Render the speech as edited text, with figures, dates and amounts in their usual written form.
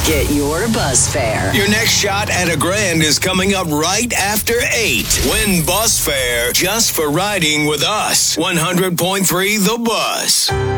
Get your bus fare. Your next shot at $1,000 is coming up right after 8. Win bus fare just for riding with us. 100.3 The Bus.